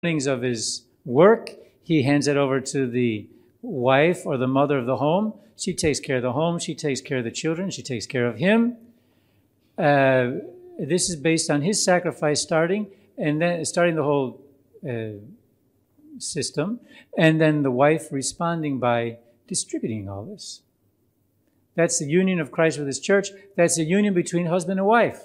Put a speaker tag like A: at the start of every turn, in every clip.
A: of his work, he hands it over to the wife or the mother of the home. She takes care of the home. She takes care of the children. She takes care of him. This is based on his sacrifice starting the whole system, and then the wife responding by distributing all this. That's the union of Christ with his church. That's the union between husband and wife.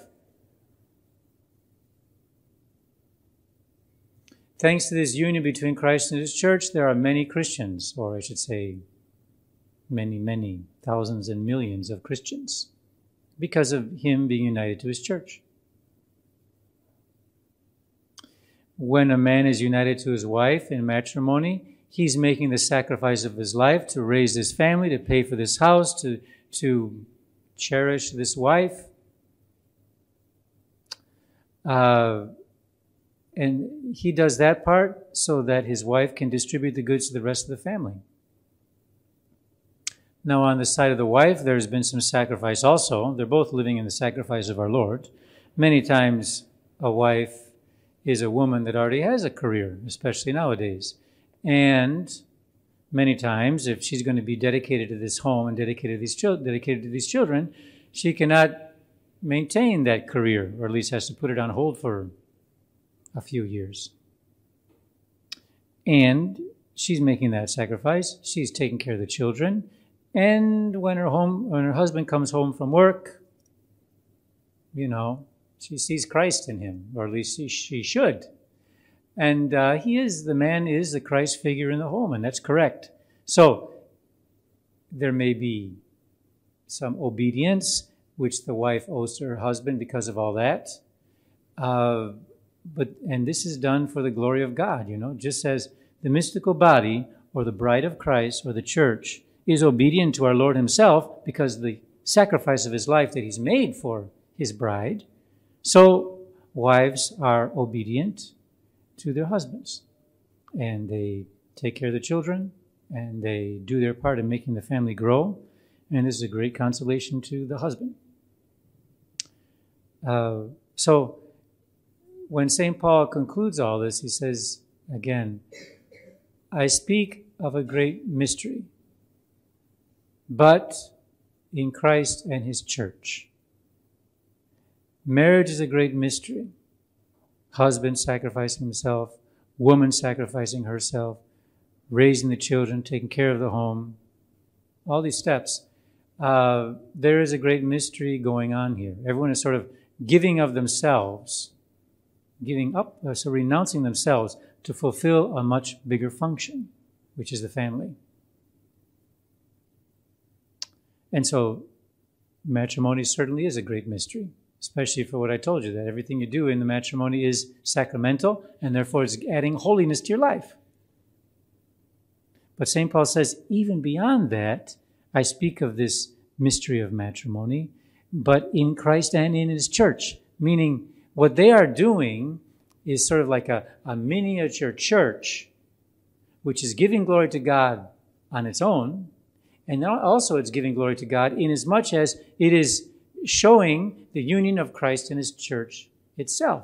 A: Thanks to this union between Christ and his church, there are many Christians, or I should say many, many thousands and millions of Christians, because of him being united to his church. When a man is united to his wife in matrimony, he's making the sacrifice of his life to raise this family, to pay for this house, to cherish this wife. And he does that part so that his wife can distribute the goods to the rest of the family. Now, on the side of the wife, there's been some sacrifice also. They're both living in the sacrifice of our Lord. Many times, a wife is a woman that already has a career, especially nowadays. And many times, if she's going to be dedicated to this home and dedicated to these children, she cannot maintain that career, or at least has to put it on hold for a few years. And she's making that sacrifice. She's taking care of the children. And when her husband comes home from work, she sees Christ in him, or at least she should. And the man is the Christ figure in the home, and that's correct. So there may be some obedience, which the wife owes to her husband because of all that. And this is done for the glory of God, just as the mystical body, or the bride of Christ, or the church, is obedient to our Lord himself because of the sacrifice of his life that he's made for his bride. So wives are obedient to their husbands, and they take care of the children, and they do their part in making the family grow, and this is a great consolation to the husband. So when St. Paul concludes all this, he says, again, I speak of a great mystery, but in Christ and his church. Marriage is a great mystery. Husband sacrificing himself, woman sacrificing herself, raising the children, taking care of the home, all these steps. There is a great mystery going on here. Everyone is sort of giving of themselves, giving up, so renouncing themselves to fulfill a much bigger function, which is the family. And so matrimony certainly is a great mystery, especially for what I told you, that everything you do in the matrimony is sacramental, and therefore it's adding holiness to your life. But St. Paul says, even beyond that, I speak of this mystery of matrimony, but in Christ and in his church, meaning what they are doing is sort of like a miniature church, which is giving glory to God on its own, and also it's giving glory to God inasmuch as it is showing the union of Christ and his church itself.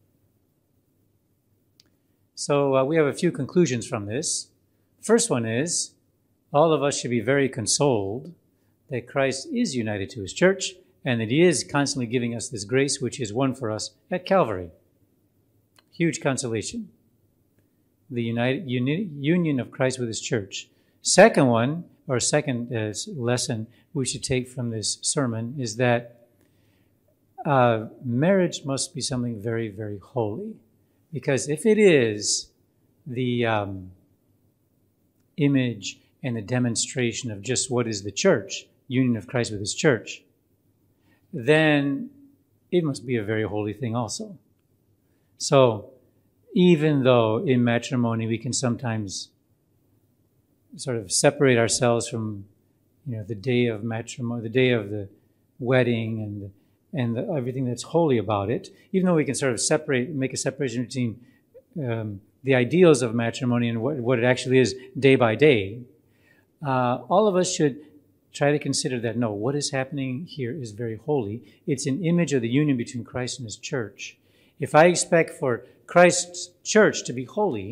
A: So we have a few conclusions from this. First one is, all of us should be very consoled that Christ is united to his church, and that he is constantly giving us this grace which is won for us at Calvary. Huge consolation. The union of Christ with his church. Second lesson we should take from this sermon is that marriage must be something very, very holy. Because if it is the image and the demonstration of just what is the church, union of Christ with his church, then it must be a very holy thing also. So even though in matrimony we can sometimes sort of separate ourselves from, the day of matrimony, the day of the wedding, and everything that's holy about it, even though we can sort of make a separation between the ideals of matrimony and what it actually is day by day, all of us should try to consider that, no, what is happening here is very holy. It's an image of the union between Christ and his church. If I expect for Christ's church to be holy,